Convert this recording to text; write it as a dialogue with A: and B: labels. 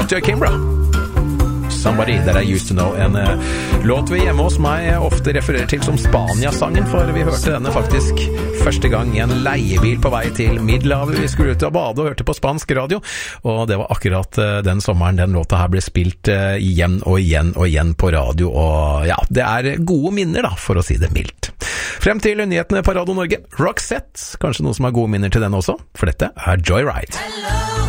A: Låt til Kimbra. Somebody That I Used To Know. En låt vi hjemme hos meg ofte refererer til som Spania-sangen, for vi hørte denne faktisk første gang i en leiebil på vei til Middelhavet. Vi skulle ut og bade og hørte på spansk radio, og det var akkurat den sommeren den låta her ble spilt igjen og igjen og igjen på radio, og ja, det er gode minner da, for å si det mildt. Frem til nyhetene på Radio Norge. Roxette, kanskje noen som har gode minner til den også, for dette er Joyride. Hello.